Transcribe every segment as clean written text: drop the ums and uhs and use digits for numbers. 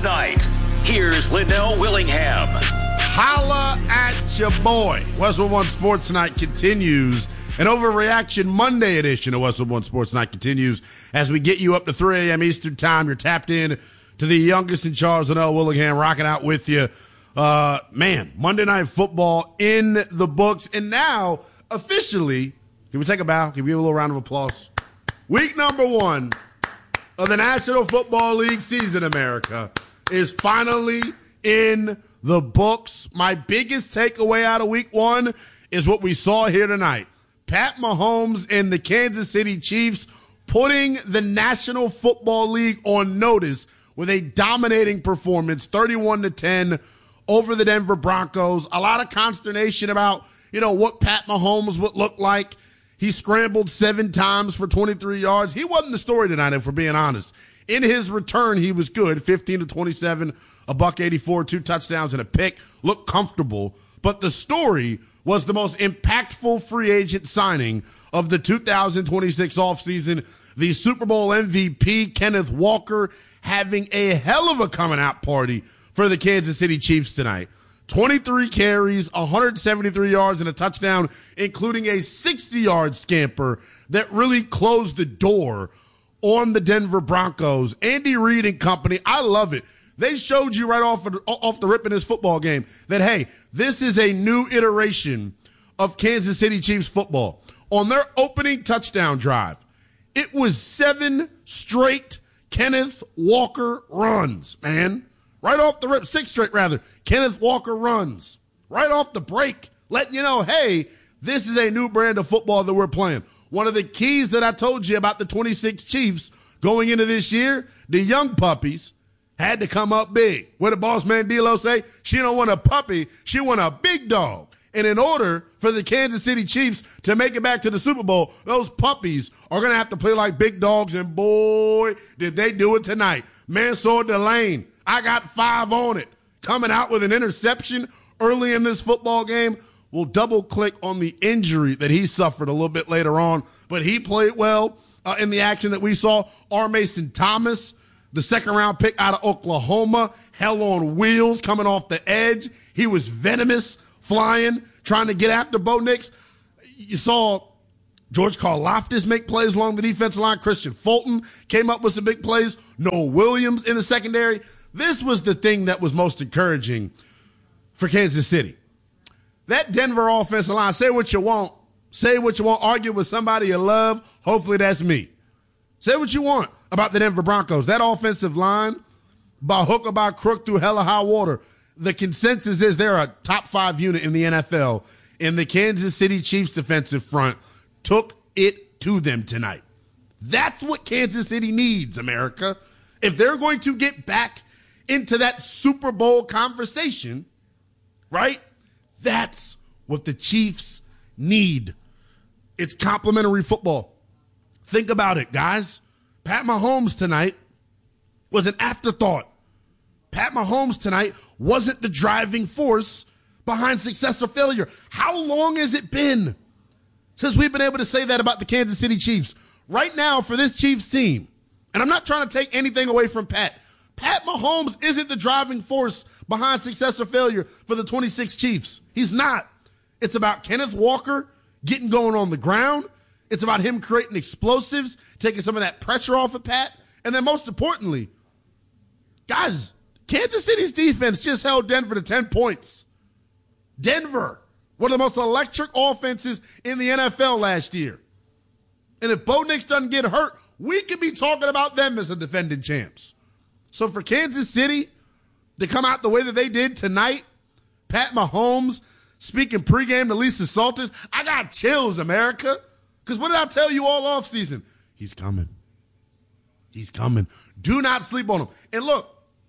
Sports Night. Here's Linnell Willingham. Holla at your boy. Westwood One Sports Night continues. An Overreaction Monday edition of Westwood One Sports Night continues as we get you up to 3 a.m. Eastern Time. You're tapped in to the youngest in charge, Linnell Willingham, rocking out with you. Monday Night Football in the books. And now, officially, can we take a bow? Can we give a little round of applause? Week number 1 of the National Football League season, America, is finally in the books. My biggest takeaway out of week 1 is what we saw here tonight. Pat Mahomes and the Kansas City Chiefs putting the National Football League on notice with a dominating performance, 31-10 over the Denver Broncos. A lot of consternation about, what Pat Mahomes would look like. He scrambled 7 times for 23 yards. He wasn't the story tonight, if we're being honest. In his return, he was good, 15-27, $184, 2 touchdowns and a pick. Looked comfortable. But the story was the most impactful free agent signing of the 2026 offseason. The Super Bowl MVP, Kenneth Walker, having a hell of a coming out party for the Kansas City Chiefs tonight. 23 carries, 173 yards, and a touchdown, including a 60-yard scamper that really closed the door on the Denver Broncos. Andy Reid and company, I love it. They showed you right off the rip in this football game that, hey, this is a new iteration of Kansas City Chiefs football. On their opening touchdown drive, it was 7 straight Kenneth Walker runs, man. Right off the rip, 6 straight rather. Kenneth Walker runs. Right off the break, letting you know, hey, this is a new brand of football that we're playing. One of the keys that I told you about the 26 Chiefs going into this year, the young puppies had to come up big. What did boss man D'Lo say? She don't want a puppy, she want a big dog. And in order for the Kansas City Chiefs to make it back to the Super Bowl, those puppies are going to have to play like big dogs, and boy, did they do it tonight. Mansour Delane, I got 5 on it. Coming out with an interception early in this football game. We'll double-click on the injury that he suffered a little bit later on, but he played well in the action that we saw. R. Mason Thomas, the second-round pick out of Oklahoma, hell on wheels coming off the edge. He was venomous, flying, trying to get after Bo Nix. You saw George Karlaftis make plays along the defensive line. Christian Fulton came up with some big plays. Noah Williams in the secondary. This was the thing that was most encouraging for Kansas City. That Denver offensive line, say what you want. Say what you want. Argue with somebody you love. Hopefully that's me. Say what you want about the Denver Broncos. That offensive line, by hook or by crook through hell or high water, the consensus is they're a top 5 unit in the NFL. And the Kansas City Chiefs defensive front took it to them tonight. That's what Kansas City needs, America. If they're going to get back into that Super Bowl conversation, right? That's what the Chiefs need. It's complimentary football. Think about it, guys. Pat Mahomes tonight was an afterthought. Pat Mahomes tonight wasn't the driving force behind success or failure. How long has it been since we've been able to say that about the Kansas City Chiefs? Right now, for this Chiefs team, and I'm not trying to take anything away from Pat Mahomes isn't the driving force behind success or failure for the 26 Chiefs. He's not. It's about Kenneth Walker getting going on the ground. It's about him creating explosives, taking some of that pressure off of Pat. And then most importantly, guys, Kansas City's defense just held Denver to 10 points. Denver, one of the most electric offenses in the NFL last year. And if Bo Nix doesn't get hurt, we could be talking about them as the defending champs. So for Kansas City to come out the way that they did tonight, Pat Mahomes speaking pregame to Lisa Salters, I got chills, America. Because what did I tell you all offseason? He's coming. He's coming. Do not sleep on him. And look,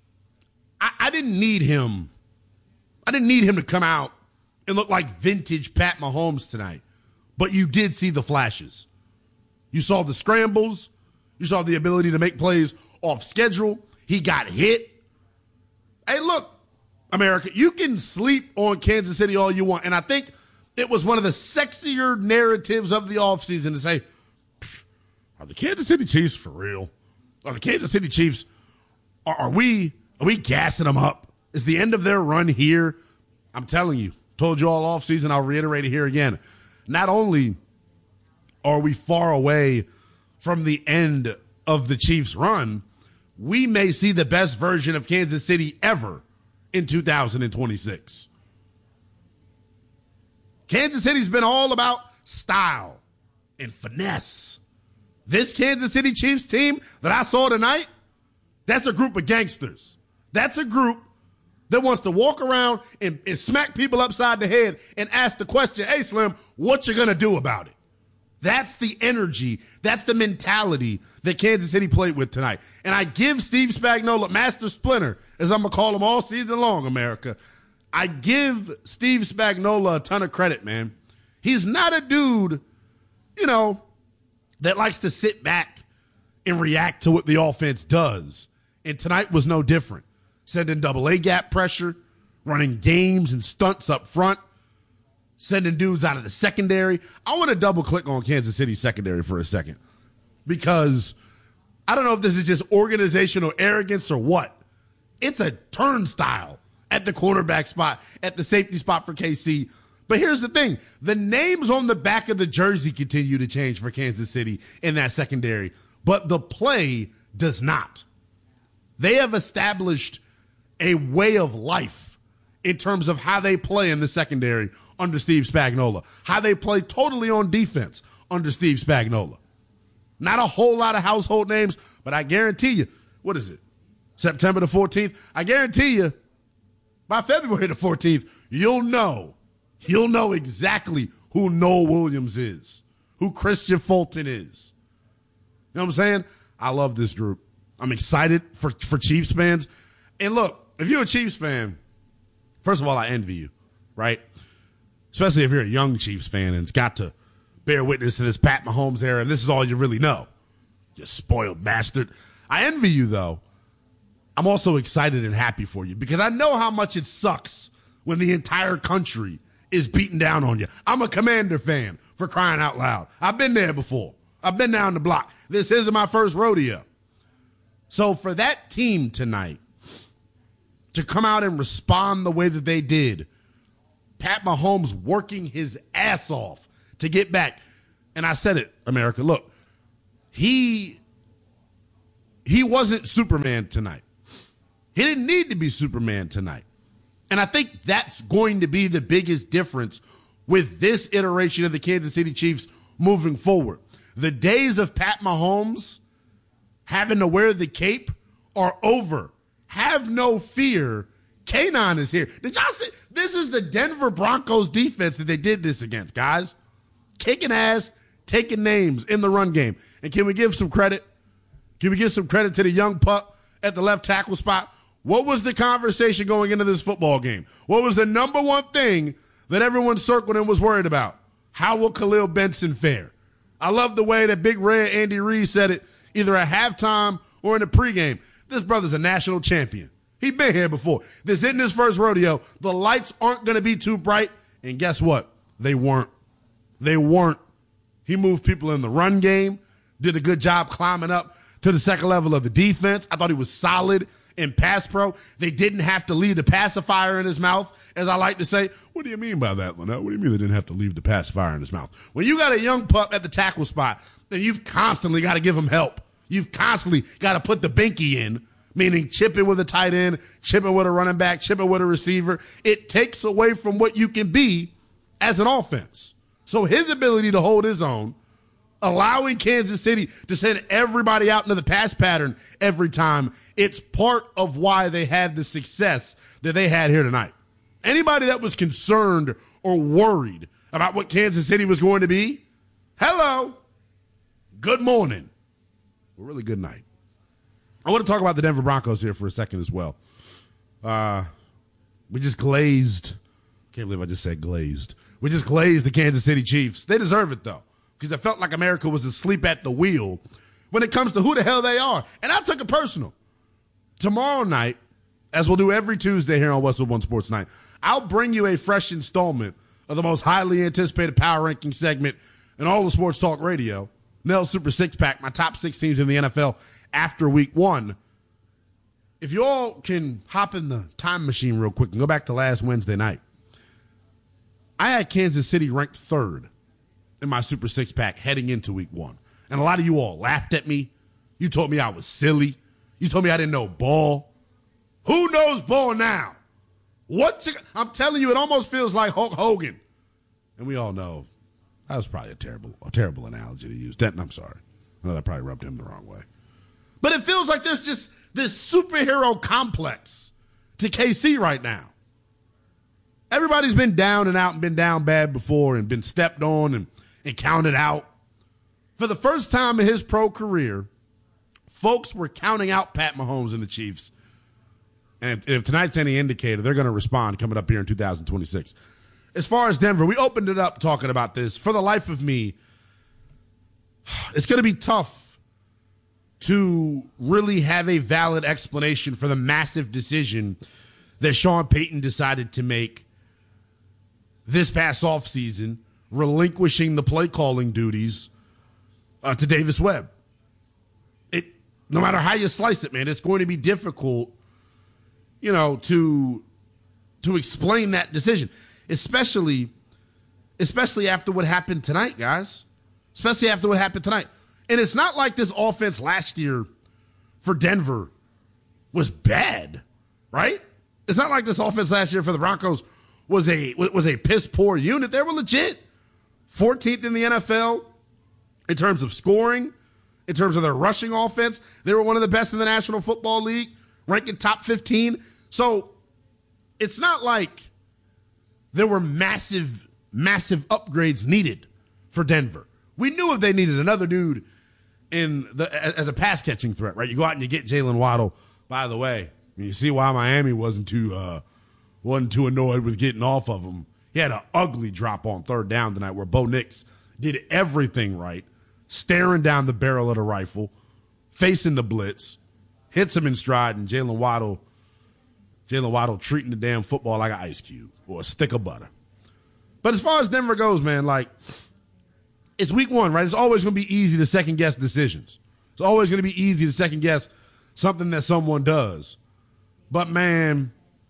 I didn't need him. I didn't need him to come out and look like vintage Pat Mahomes tonight. But you did see the flashes. You saw the scrambles. You saw the ability to make plays off schedule. He got hit. Hey, look, America, you can sleep on Kansas City all you want. And I think it was one of the sexier narratives of the offseason to say, are the Kansas City Chiefs for real? Are the Kansas City Chiefs, are we Are we gassing them up? Is the end of their run here? I'm telling you, told you all offseason, I'll reiterate it here again. Not only are we far away from the end of the Chiefs' run, we may see the best version of Kansas City ever in 2026. Kansas City's been all about style and finesse. This Kansas City Chiefs team that I saw tonight, that's a group of gangsters. That's a group that wants to walk around and smack people upside the head and ask the question, hey, Slim, what you going to do about it? That's the energy. That's the mentality that Kansas City played with tonight. And I give Steve Spagnuolo, Master Splinter, as I'm going to call him all season long, America. I give Steve Spagnuolo a ton of credit, man. He's not a dude, that likes to sit back and react to what the offense does. And tonight was no different. Sending double-A gap pressure, running games and stunts up front, sending dudes out of the secondary. I want to double-click on Kansas City's secondary for a second because I don't know if this is just organizational arrogance or what. It's a turnstile at the quarterback spot, at the safety spot for KC. But here's the thing. The names on the back of the jersey continue to change for Kansas City in that secondary, but the play does not. They have established a way of life in terms of how they play in the secondary under Steve Spagnuolo, how they play totally on defense under Steve Spagnuolo. Not a whole lot of household names, but I guarantee you, what is it, September the 14th? I guarantee you, by February the 14th, you'll know exactly who Noah Williams is, who Christian Fulton is. You know what I'm saying? I love this group. I'm excited for Chiefs fans. And look, if you're a Chiefs fan, first of all, I envy you, right? Especially if you're a young Chiefs fan and it's got to bear witness to this Pat Mahomes era, and this is all you really know. You spoiled bastard. I envy you, though. I'm also excited and happy for you because I know how much it sucks when the entire country is beating down on you. I'm a Commander fan, for crying out loud. I've been there before. I've been down the block. This isn't my first rodeo. So for that team tonight to come out and respond the way that they did, Pat Mahomes working his ass off to get back. And I said it, America, look, he wasn't Superman tonight. He didn't need to be Superman tonight. And I think that's going to be the biggest difference with this iteration of the Kansas City Chiefs moving forward. The days of Pat Mahomes having to wear the cape are over. Have no fear. K9 is here. Did y'all see? This is the Denver Broncos defense that they did this against, guys. Kicking ass, taking names in the run game. And can we give some credit? Can we give some credit to the young pup at the left tackle spot? What was the conversation going into this football game? What was the number one thing that everyone circled and was worried about? How will Khalil Benson fare? I love the way that Big Red Andy Reid said it either at halftime or in the pregame. This brother's a national champion. He's been here before. This isn't his first rodeo. The lights aren't going to be too bright. And guess what? They weren't. They weren't. He moved people in the run game, did a good job climbing up to the second level of the defense. I thought he was solid in pass pro. They didn't have to leave the pacifier in his mouth, as I like to say. What do you mean by that, Lynette? What do you mean they didn't have to leave the pacifier in his mouth? When you got a young pup at the tackle spot, then you've constantly got to give him help. You've constantly got to put the binky in, meaning chip it with a tight end, chip it with a running back, chip it with a receiver. It takes away from what you can be as an offense. So his ability to hold his own, allowing Kansas City to send everybody out into the pass pattern every time, it's part of why they had the success that they had here tonight. Anybody that was concerned or worried about what Kansas City was going to be, hello, good morning, or really good night. I want to talk about the Denver Broncos here for a second as well. We just glazed. Can't believe I just said glazed. We just glazed the Kansas City Chiefs. They deserve it, though, because I felt like America was asleep at the wheel when it comes to who the hell they are. And I took it personal. Tomorrow night, as we'll do every Tuesday here on Westwood One Sports Night, I'll bring you a fresh installment of the most highly anticipated power ranking segment in all of sports talk radio, Nell's Super Six Pack, my top 6 teams in the NFL after week 1. if you all can hop in the time machine real quick and go back to last Wednesday night, I had Kansas City ranked 3rd in my Super Six Pack heading into week 1. And a lot of you all laughed at me. You told me I was silly. You told me I didn't know ball. Who knows ball now? I'm telling you, it almost feels like Hulk Hogan. And we all know that was probably a terrible analogy to use. Denton, I'm sorry. I know that probably rubbed him the wrong way. But it feels like there's just this superhero complex to KC right now. Everybody's been down and out and been down bad before and been stepped on and counted out. For the first time in his pro career, folks were counting out Pat Mahomes and the Chiefs. And if tonight's any indicator, they're going to respond coming up here in 2026. As far as Denver, we opened it up talking about this. For the life of me, it's going to be tough to really have a valid explanation for the massive decision that Sean Payton decided to make this past offseason, relinquishing the play calling duties to Davis Webb. No matter how you slice it, man, it's going to be difficult, to explain that decision, especially after what happened tonight, guys. Especially after what happened tonight. And it's not like this offense last year for Denver was bad, right? It's not like this offense last year for the Broncos was a piss poor unit. They were legit 14th in the NFL in terms of scoring, in terms of their rushing offense. They were one of the best in the National Football League, ranking top 15. So it's not like there were massive upgrades needed for Denver. We knew if they needed another dude as a pass catching threat, right? You go out and you get Jalen Waddle. By the way, you see why Miami wasn't too annoyed with getting off of him. He had an ugly drop on 3rd down tonight where Bo Nix did everything right, staring down the barrel of the rifle, facing the blitz, hits him in stride, and Jalen Waddle treating the damn football like an ice cube or a stick of butter. But as far as Denver goes, man, it's week 1, right? It's always going to be easy to second-guess decisions. It's always going to be easy to second-guess something that someone does. But, man,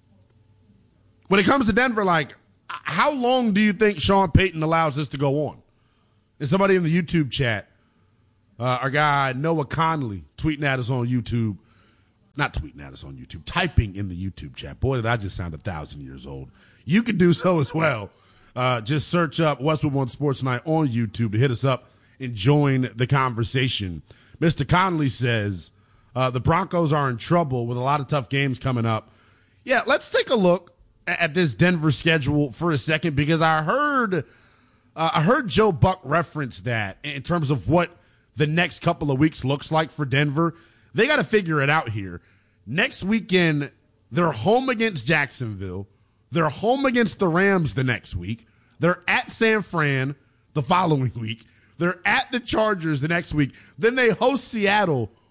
when it comes to Denver, how long do you think Sean Payton allows this to go on? There's somebody in the YouTube chat, our guy Noah Conley, tweeting at us on YouTube. Not tweeting at us on YouTube, typing in the YouTube chat. Boy, did I just sound 1,000 years old. You can do so as well. Just search up Westwood One Sports Night on YouTube to hit us up and join the conversation. Mr. Conley says the Broncos are in trouble with a lot of tough games coming up. Yeah, let's take a look at this Denver schedule for a second, because I heard Joe Buck reference that in terms of what the next couple of weeks looks like for Denver. They got to figure it out here. Next weekend, they're home against Jacksonville. They're home against the Rams the next week. They're at San Fran the following week. They're at the Chargers the next week. Then they host Seattle